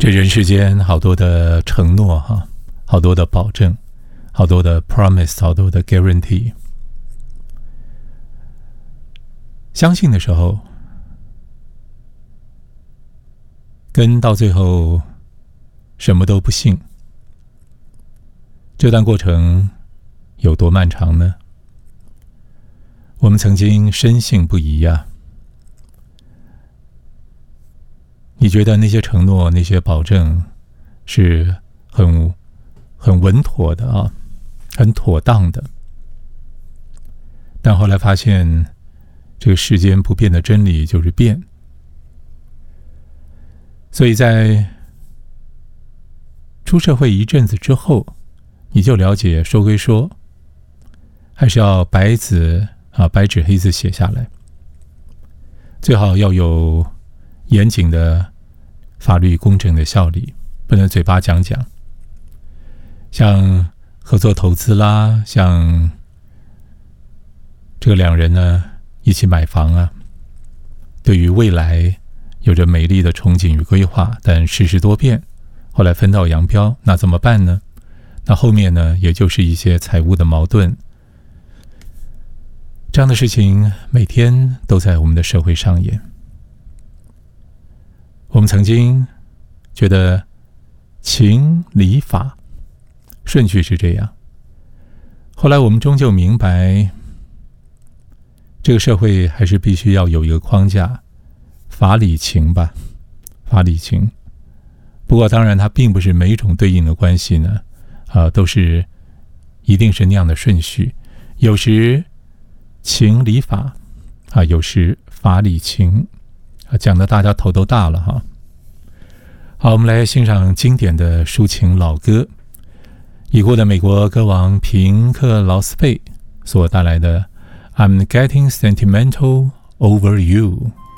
这人世间好多的承诺哈，好多的保证，好多的 promise， 好多的 guarantee。相信的时候，跟到最后什么都不信，这段过程有多漫长呢？我们曾经深信不疑啊。你觉得那些承诺、那些保证是很稳妥的啊，很妥当的。但后来发现，这个世间不变的真理就是变。所以在出社会一阵子之后，你就了解，说归说，还是要白纸黑字写下来，最好要有严谨的法律公正的效力，不能嘴巴讲讲。像合作投资啦，像这个两人呢一起买房啊，对于未来有着美丽的憧憬与规划，但世事多变，后来分道扬镳，那怎么办呢？那后面呢，也就是一些财务的矛盾。这样的事情每天都在我们的社会上演。我们曾经觉得情理法顺序是这样，后来我们终究明白，这个社会还是必须要有一个框架，法理情吧，法理情。不过当然它并不是每一种对应的关系呢都是一定是那样的顺序，有时情理法有时法理情讲的大家头都大了哈。好，我们来欣赏经典的抒情老歌，已故的美国歌王平克劳斯贝所带来的 I'm Getting Sentimental Over You。